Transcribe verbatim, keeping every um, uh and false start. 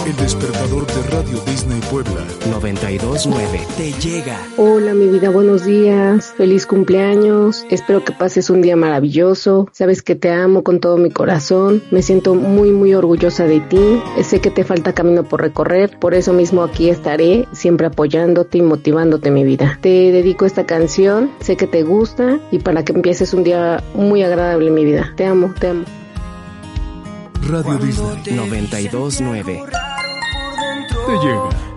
El despertador de Radio Disney Puebla noventa y dos nueve te llega. Hola mi vida, buenos días, feliz cumpleaños, espero que pases un día maravilloso, sabes que te amo con todo mi corazón, me siento muy muy orgullosa de ti, sé que te falta camino por recorrer, por eso mismo aquí estaré, siempre apoyándote y motivándote mi vida. Te dedico esta canción, sé que te gusta y para que empieces un día muy agradable mi vida, te amo, te amo. Radio Disney noventa y dos nueve te llega.